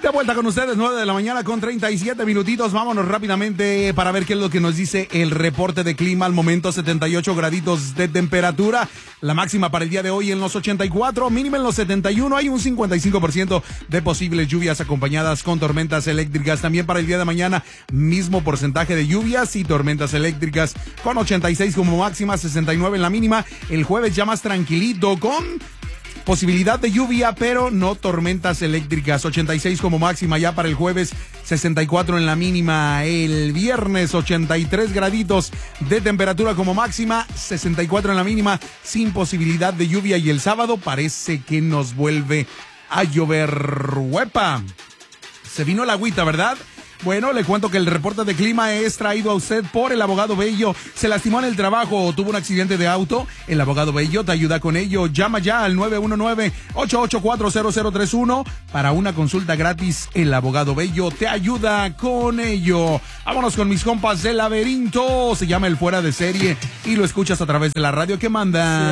De vuelta con ustedes, 9 de la mañana con 37 minutitos. Vámonos rápidamente para ver qué es lo que nos dice el reporte de clima. Al momento 78 graditos de temperatura. La máxima para el día de hoy en los 84, mínima en los 71. Hay un 55% de posibles lluvias acompañadas con tormentas eléctricas. También para el día de mañana, mismo porcentaje de lluvias y tormentas eléctricas con 86 como máxima, 69 en la mínima. El jueves ya más tranquilito con posibilidad de lluvia, pero no tormentas eléctricas. 86 como máxima ya para el jueves, 64 en la mínima. El viernes, 83 graditos de temperatura como máxima, 64 en la mínima, sin posibilidad de lluvia. Y el sábado parece que nos vuelve a llover. ¡Huepa! Se vino la agüita, ¿verdad? Bueno, le cuento que el reporte de clima es traído a usted por el abogado Bello. Se lastimó en el trabajo o tuvo un accidente de auto. El abogado Bello te ayuda con ello. Llama ya al 919-884-0031 para una consulta gratis. El abogado Bello te ayuda con ello. Vámonos con mis compas del laberinto. Se llama El Fuera de Serie y lo escuchas a través de la radio que manda.